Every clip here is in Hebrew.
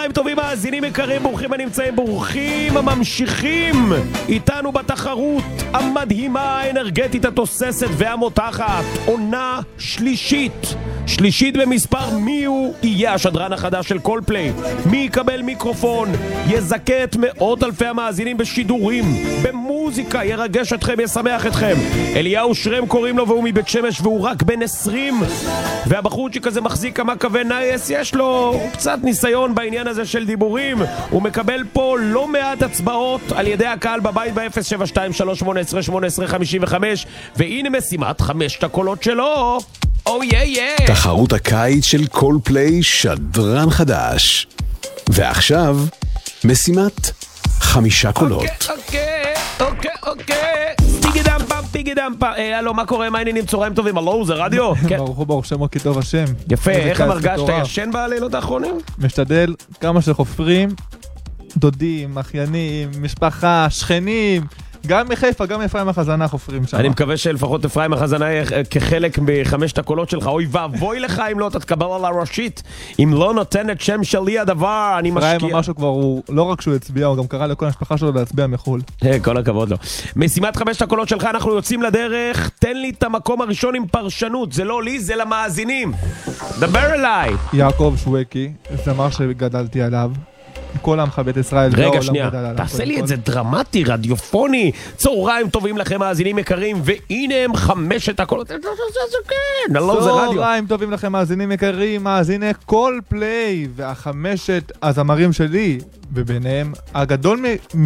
צהריים טובים מאזינים יקרים, ברוכים הנמצאים, ברוכים הממשיכים איתנו בתחרות המדהימה, האנרגטית, התוססת והמותחת. עונה שלישית במספר. מי הוא יהיה השדרן החדש של קולפליי? מי יקבל מיקרופון? יזכה את מאות אלפי המאזינים בשידורים, במוזיקה, ירגש אתכם, ישמח אתכם. אליהו שרם קוראים לו, והוא מבית שמש, והוא רק בן 20, והבחורצ'יק הזה מחזיק כמה קווי נייס, יש לו קצת ניסיון בעניין הזה של דיבורים. הוא מקבל פה לא מעט הצבעות על ידי הקהל בבית ב-072-318-1855, והנה משימת 5 הקולות שלו. תחרות הקיץ של קולפליי, שדרן חדש. ועכשיו משימת 5 קולות. אוקיי. פיגי דמפה. הלו, מה קורה? מה העניינים? צהריים טובים. הלו, זה רדיו? ברוך שמו כי טוב השם. יפה, איך המרגשת? ישן בלילות האחרונים? משתדל כמה שחופרים, דודים, אחיינים, משפחה, שכנים, גם מחיפה, גם אפרים החזנה חופרים שם. אני מקווה שלפחות אפרים החזנה כחלק ב5 הקולות שלך. אוי ואבוי לך אם לא תתקבל על הראשית, אם לא נותן את שם שלי הדבר. אני משקיע. אפרים משהו כבר, הוא לא רק שהוא הצביע, הוא גם קרא לכל המשפחה שלו להצביע מחול. כל הכבוד לו. משימת 5 הקולות שלך, אנחנו יוצאים לדרך. תן לי את המקום הראשון עם פרשנות. זה לא לי, זה למאזינים. דבר אליי. יעקב שווקי, זמר שגדלתי עליו. כל עמך בית ישראל. רגע שנייה, תעשה לי את זה דרמטי, רדיופוני. צהריים טובים לכם מאזינים יקרים, והנה הם 5 הקולות. צהריים טובים לכם מאזינים יקרים, מאזיני קולפליי, והחמשת הזמרים שלי, וביניהם הגדול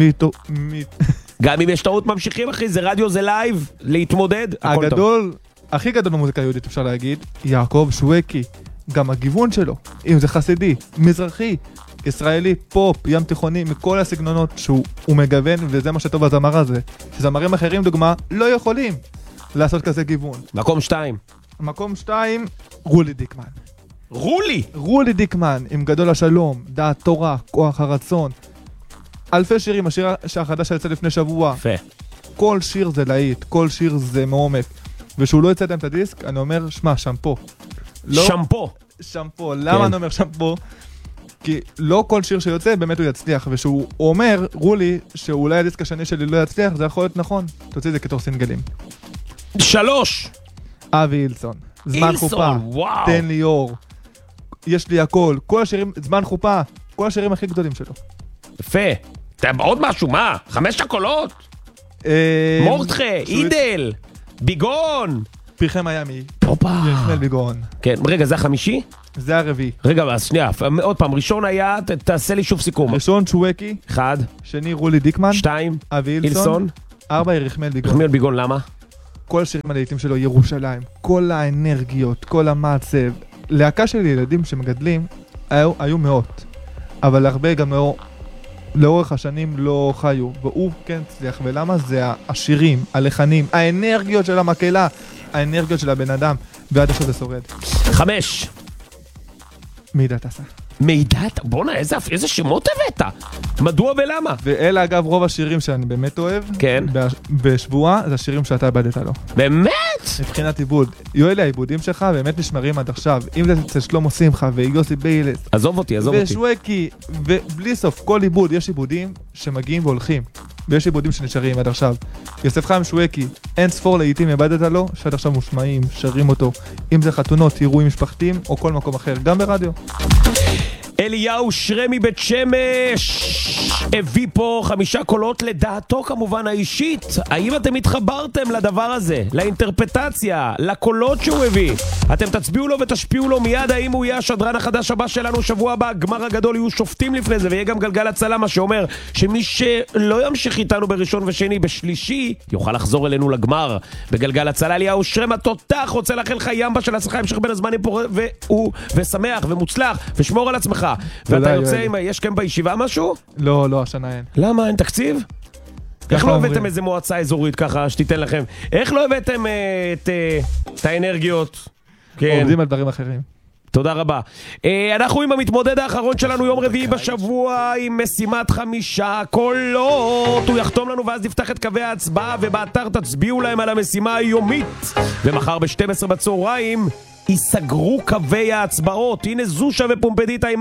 גם אם יש טעות ממשיכים אחי, זה רדיו, זה לייב, להתמודד. הגדול, הכי גדול במוזיקה יהודית אפשר להגיד, יעקב שווקי. גם הגיוון שלו, אם זה חסידי, מזרחי, ישראלי, פופ, ים תיכוני, מכל הסגנונות שהוא מגוון, וזה מה שטוב בזמר הזה. שזמרים אחרים, דוגמה, לא יכולים לעשות כזה גיוון. מקום 2. מקום 2, רולי דיקמן. רולי דיקמן, עם גדול השלום, דעת תורה, כוח הרצון. אלפי שירים, השיר החדש שיצא לפני שבוע. יפה. כל שיר זה להיט, כל שיר זה מעומק. ושהוא לא יצא להם את הדיסק, אני אומר, שמה, שמפו. שמפו. למה אני אומר שמפו? כי לא כל שיר שיוצא באמת הוא יצליח, ושהוא אומר, רולי, שאולי הדיסק השני שלי לא יצליח, זה יכול להיות נכון. תוציא את זה כתור סינגלים. 3. אבי אילסון. זמן חופה. וואו. תן לי אור. יש לי הכל. כל השירים, זמן חופה. כל השירים הכי גדולים שלו. יפה. עוד משהו, מה? 5 הקולות? מורדכה, אידל, ביגון. פרחי מיאמי. אופה. יחמל ביגון. כן, רגע, זה 5? זה הרביעי. רגע, אז שנייה, עוד פעם, ראשון היה, תעשה לי שוב סיכום. ראשון שווקי. 1. שני רולי דיקמן. 2. אבי אילסון. 4 יחמל ביגון. יחמל ביגון, למה? כל השירים הלהיטים שלו, ירושלים, כל האנרגיות, כל המעצב. להקה של ילדים שמגדלים היו מאות, אבל הרבה גם לאורך השנים לא חיו, והוא כן הצליח. ולמה? זה השירים, הלחנים, האנרגיות של המקהלה, האנרגיות של הבן אדם, ועד עכשיו זה שורד. 5. מידת עשה. מידת? בונה, איזה שמות הבאת? מדוע ולמה? ואלה אגב רוב השירים שאני באמת אוהב. כן. בשבועה זה השירים שאתה הבדת לו. באמת? מבחינת עיבוד. יואל, העיבודים שלך באמת נשמרים עד עכשיו. אם זה אצל שלמה שמחה ויוסי ביילס. עזוב אותי. ושווקי, ובלי סוף, כל עיבוד, יש עיבודים שמגיעים והולכים. ויש עיבודים שנשארים עד עכשיו. יוסף חיים שווקי, אין ספור לעיתים הבדת לו, שעד עכשיו מושמעים, שרים אותו. אם זה חתונות, אירועים משפחתיים, או כל מקום אחר, גם ברדיו. אליהו שרמי בית שמש הביא פה 5 קולות, לדעתו כמובן האישית. האם אתם התחברתם לדבר הזה, לאינטרפטציה, לקולות שהוא הביא? אתם תצביעו לו ותשפיעו לו מיד האם הוא יהיה השדרן החדש הבא שלנו שבוע הבא. גמר הגדול, יהיו שופטים לפני זה, ויהיה גם גלגל הצלה, מה שאומר שמי שלא ימשיך איתנו בראשון ושני, בשלישי יוכל לחזור אלינו לגמר בגלגל הצלה. אליהו שרם התותח רוצה לאחל לך ימבה של הצלחה, המשך בין הזמנים פה ושמח ומוצלח, ושמור על עצמך. ואתה יוצא עם, יש כאן בישיבה משהו? לא, השנה אין. למה? אין תקציב? איך לא הבאתם איזה מועצה אזורית ככה שתיתן לכם? איך לא הבאתם את האנרגיות? עובדים על דברים אחרים. תודה רבה. אנחנו עם המתמודד האחרון שלנו, יום רביעי בשבוע, עם משימת 5 קולות. הוא יחתום לנו ואז נפתח את קווי ההצבעה, ובאתר תצביעו להם על המשימה היומית. ומחר ב-12 בצהריים ייסגרו קווי ההצבעות. הנה זושה ופומפדיטה עם